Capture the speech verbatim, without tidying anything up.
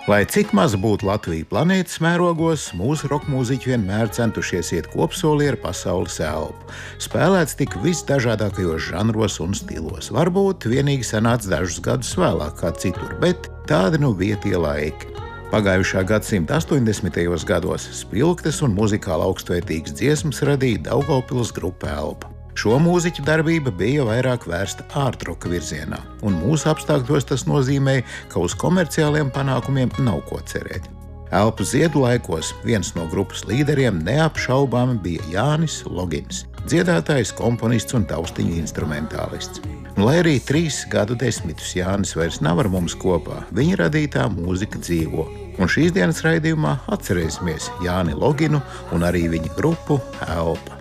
Lai cik maz būtu Latvija planētas mērogos, mūsu rokmūziķi vienmēr centušies iet kopsolī ar pasaules elpu. Spēlēts tik visdažādākajos žanros un stilos. Varbūt vienīgi sanāca dažus gadus vēlāk kā citur, bet tādi nu bija tie laiki. Pagājušā gadsimta astoņdesmitajos gados spilgtas un muzikāli augstvērtīgas dziesmas radīja Daugavpils grupa Elpa. Šo mūziķu darbība bija vairāk vērsta ārtroka virzienā, un mūsu apstākļos tas nozīmēja, ka uz komerciāliem panākumiem nav ko cerēt. Elpu ziedu laikos viens no grupas līderiem neapšaubāmi bija Jānis Logins, dziedātājs, komponists un taustiņu instrumentālists. Un, lai arī trīs gadu desmitus Jānis vairs nav ar mums kopā, viņa radītā mūzika dzīvo. Un šīs dienas raidījumā atcerēsimies Jāni Loginu un arī viņa grupu Elpa.